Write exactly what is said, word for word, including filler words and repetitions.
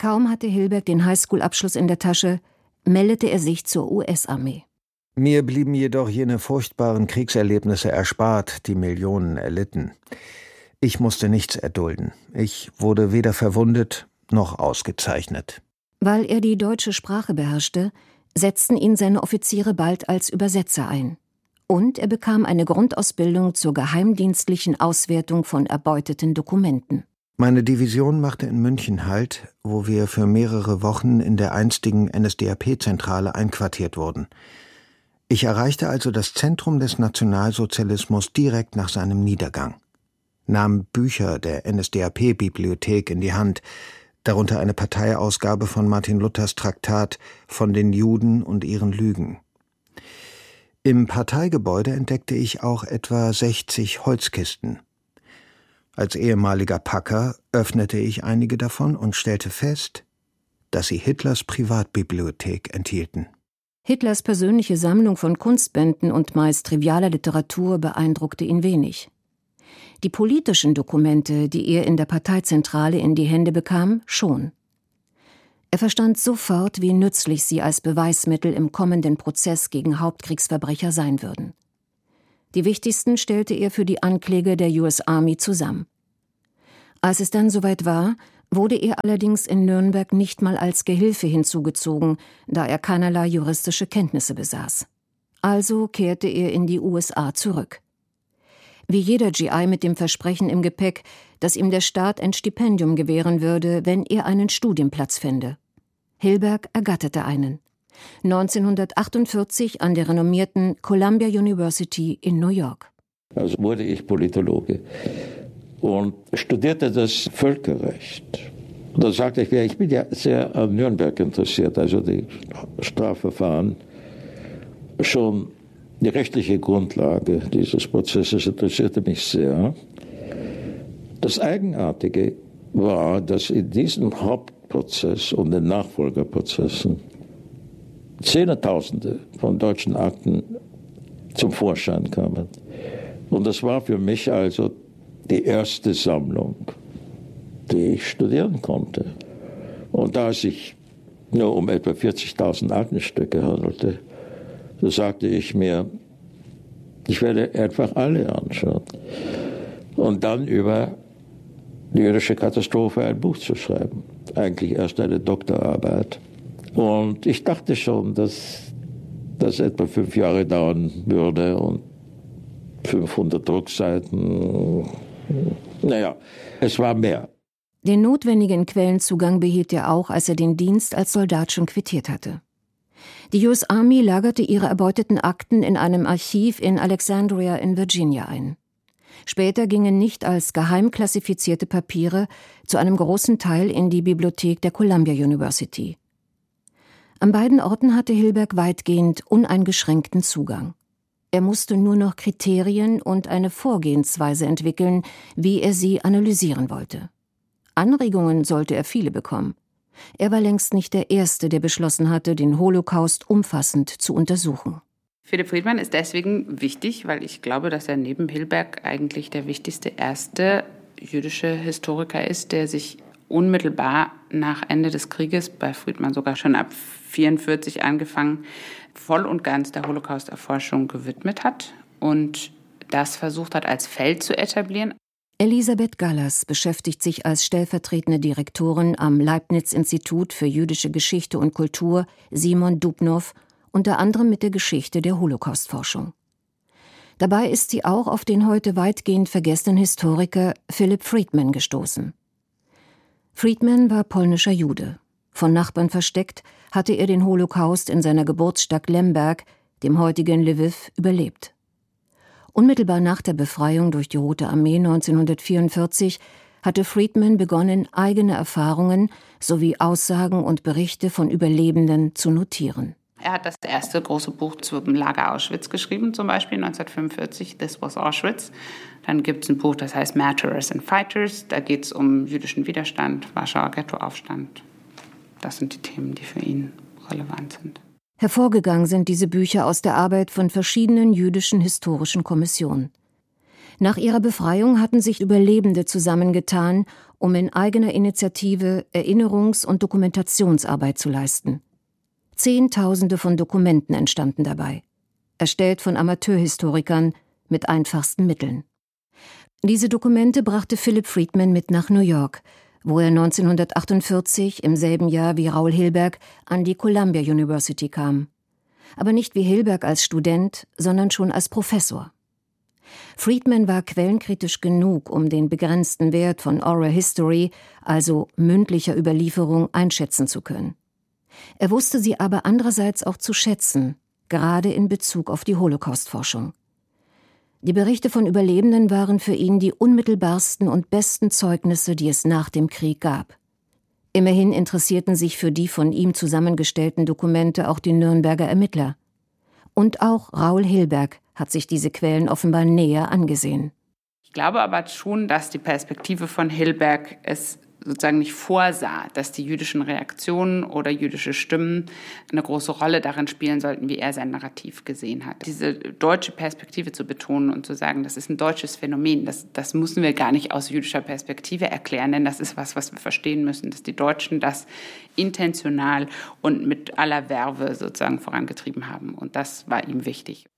Kaum hatte Hilberg den Highschool-Abschluss in der Tasche, meldete er sich zur U S-Armee. Mir blieben jedoch jene furchtbaren Kriegserlebnisse erspart, die Millionen erlitten. Ich musste nichts erdulden. Ich wurde weder verwundet noch ausgezeichnet. Weil er die deutsche Sprache beherrschte, setzten ihn seine Offiziere bald als Übersetzer ein. Und er bekam eine Grundausbildung zur geheimdienstlichen Auswertung von erbeuteten Dokumenten. Meine Division machte in München Halt, wo wir für mehrere Wochen in der einstigen N S D A P-Zentrale einquartiert wurden. Ich erreichte also das Zentrum des Nationalsozialismus direkt nach seinem Niedergang, nahm Bücher der N S D A P-Bibliothek in die Hand, darunter eine Parteiausgabe von Martin Luthers Traktat von den Juden und ihren Lügen. Im Parteigebäude entdeckte ich auch etwa sechzig Holzkisten. Als ehemaliger Packer öffnete ich einige davon und stellte fest, dass sie Hitlers Privatbibliothek enthielten. Hitlers persönliche Sammlung von Kunstbänden und meist trivialer Literatur beeindruckte ihn wenig. Die politischen Dokumente, die er in der Parteizentrale in die Hände bekam, schon. Er verstand sofort, wie nützlich sie als Beweismittel im kommenden Prozess gegen Hauptkriegsverbrecher sein würden. Die wichtigsten stellte er für die Ankläger der U S Army zusammen. Als es dann soweit war, wurde er allerdings in Nürnberg nicht mal als Gehilfe hinzugezogen, da er keinerlei juristische Kenntnisse besaß. Also kehrte er in die U S A zurück. Wie jeder G I mit dem Versprechen im Gepäck, dass ihm der Staat ein Stipendium gewähren würde, wenn er einen Studienplatz fände. Hilberg ergatterte einen. neunzehnhundertachtundvierzig an der renommierten Columbia University in New York. Also wurde ich Politologe und studierte das Völkerrecht. Und da sagte ich, ich bin ja sehr an Nürnberg interessiert, also die Strafverfahren. Schon die rechtliche Grundlage dieses Prozesses interessierte mich sehr. Das Eigenartige war, dass in diesem Hauptprozess und den Nachfolgerprozessen Zehntausende von deutschen Akten zum Vorschein kamen. Und das war für mich also die erste Sammlung, die ich studieren konnte. Und da es sich nur um etwa vierzigtausend Aktenstücke handelte, so sagte ich mir, ich werde einfach alle anschauen. Und dann über die jüdische Katastrophe ein Buch zu schreiben. Eigentlich erst eine Doktorarbeit. Und ich dachte schon, dass das etwa fünf Jahre dauern würde und fünfhundert Druckseiten. Naja, es war mehr. Den notwendigen Quellenzugang behielt er auch, als er den Dienst als Soldat schon quittiert hatte. Die U S Army lagerte ihre erbeuteten Akten in einem Archiv in Alexandria in Virginia ein. Später gingen nicht als geheim klassifizierte Papiere zu einem großen Teil in die Bibliothek der Columbia University. An beiden Orten hatte Hilberg weitgehend uneingeschränkten Zugang. Er musste nur noch Kriterien und eine Vorgehensweise entwickeln, wie er sie analysieren wollte. Anregungen sollte er viele bekommen. Er war längst nicht der Erste, der beschlossen hatte, den Holocaust umfassend zu untersuchen. Philipp Friedman ist deswegen wichtig, weil ich glaube, dass er neben Hilberg eigentlich der wichtigste erste jüdische Historiker ist, der sich unmittelbar nach Ende des Krieges, bei Friedman sogar schon ab vierundvierzig angefangen, voll und ganz der Holocaust-Erforschung gewidmet hat und das versucht hat, als Feld zu etablieren. Elisabeth Gallas beschäftigt sich als stellvertretende Direktorin am Leibniz-Institut für jüdische Geschichte und Kultur Simon Dubnow unter anderem mit der Geschichte der Holocaust-Forschung. Dabei ist sie auch auf den heute weitgehend vergessenen Historiker Philipp Friedman gestoßen. Friedman war polnischer Jude. Von Nachbarn versteckt, hatte er den Holocaust in seiner Geburtsstadt Lemberg, dem heutigen Lwiw, überlebt. Unmittelbar nach der Befreiung durch die Rote Armee neunzehnhundertvierundvierzig hatte Friedman begonnen, eigene Erfahrungen sowie Aussagen und Berichte von Überlebenden zu notieren. Er hat das erste große Buch zum Lager Auschwitz geschrieben, zum Beispiel neunzehnhundertfünfundvierzig, This Was Auschwitz. Dann gibt es ein Buch, das heißt Martyrs and Fighters. Da geht es um jüdischen Widerstand, Warschauer Ghettoaufstand. Das sind die Themen, die für ihn relevant sind. Hervorgegangen sind diese Bücher aus der Arbeit von verschiedenen jüdischen historischen Kommissionen. Nach ihrer Befreiung hatten sich Überlebende zusammengetan, um in eigener Initiative Erinnerungs- und Dokumentationsarbeit zu leisten. Zehntausende von Dokumenten entstanden dabei, erstellt von Amateurhistorikern mit einfachsten Mitteln. Diese Dokumente brachte Philip Friedman mit nach New York, wo er neunzehnhundertachtundvierzig, im selben Jahr wie Raoul Hilberg, an die Columbia University kam. Aber nicht wie Hilberg als Student, sondern schon als Professor. Friedman war quellenkritisch genug, um den begrenzten Wert von Oral History, also mündlicher Überlieferung, einschätzen zu können. Er wusste sie aber andererseits auch zu schätzen, gerade in Bezug auf die Holocaust-Forschung. Die Berichte von Überlebenden waren für ihn die unmittelbarsten und besten Zeugnisse, die es nach dem Krieg gab. Immerhin interessierten sich für die von ihm zusammengestellten Dokumente auch die Nürnberger Ermittler. Und auch Raoul Hilberg hat sich diese Quellen offenbar näher angesehen. Ich glaube aber schon, dass die Perspektive von Hilberg es sozusagen nicht vorsah, dass die jüdischen Reaktionen oder jüdische Stimmen eine große Rolle darin spielen sollten, wie er sein Narrativ gesehen hat. Diese deutsche Perspektive zu betonen und zu sagen, das ist ein deutsches Phänomen, das, das müssen wir gar nicht aus jüdischer Perspektive erklären, denn das ist was, was wir verstehen müssen, dass die Deutschen das intentional und mit aller Verve sozusagen vorangetrieben haben. Und das war ihm wichtig.